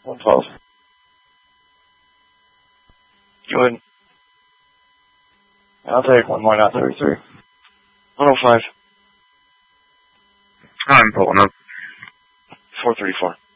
112. You wouldn't. I'll take one more, not 33. 105. I'm pulling up. 434.